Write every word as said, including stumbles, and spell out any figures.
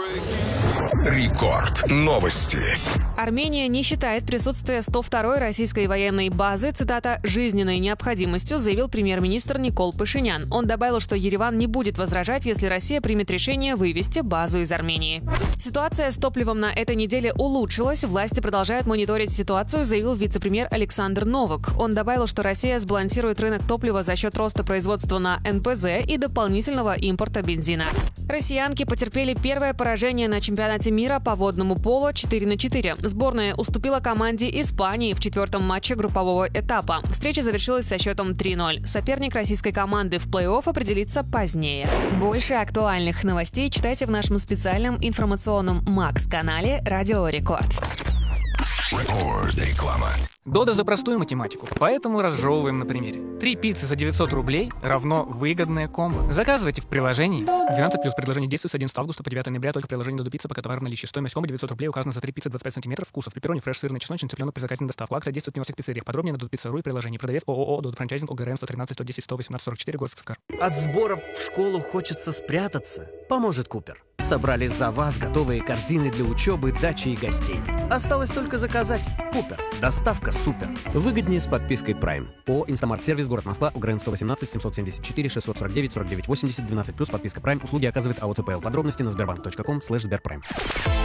Рекорд. Новости. Армения не считает присутствие сто второй российской военной базы, цитата, «жизненной необходимостью», заявил премьер-министр Никол Пашинян. Он добавил, что Ереван не будет возражать, если Россия примет решение вывести базу из Армении. Ситуация с топливом на этой неделе улучшилась. Власти продолжают мониторить ситуацию, заявил вице-премьер Александр Новак. Он добавил, что Россия сбалансирует рынок топлива за счет роста производства на эн пэ зэ и дополнительного импорта бензина. Россиянки потерпели первое поражение на чемпионате мира по водному поло четыре на четыре. Сборная уступила команде Испании в четвертом матче группового этапа. Встреча завершилась со счетом три ноль. Соперник российской команды в плей-офф определится позднее. Больше актуальных новостей читайте в нашем специальном информационном Макс-канале «Радио Рекорд». Реклама. Дода за простую математику, поэтому разжевываем на примере. Три пиццы за девятьсот рублей равно выгодное комбо. Заказывайте в приложении. двенадцать плюс предложение действует с одиннадцатого августа по девятого ноября только в приложении Додо Пицца, пока товар в наличии. Стоимость комбо девятьсот рублей указана за три пиццы двадцать пять сантиметров вкусов. Пепперони, фреш, сырный, чесночный, цыпленок при заказе на доставку. Акция действует не во всех пиццериях. Подробнее на Додо Пицца точка ру и приложении. Продавец ООО Додо Франчайзинг ОГРН сто тринадцать сто десять сто восемнадцать сорок четыре, город Сыктывкар. От сборов в школу хочется спрятаться. Поможет Купер. Собрали за вас готовые корзины для учебы, дачи и гостей. Осталось только заказать. Купер. Доставка супер. Выгоднее с подпиской Prime. ООО «Инстамарт-сервис», город Москва, УГРН сто восемнадцать семьсот семьдесят четыре шестьсот сорок девять сорок девять восемьдесят, двенадцать плюс, подписка Prime. Услуги оказывает АО ЦПЛ. Подробности на сбербанк точка ком слэш сберпрайм.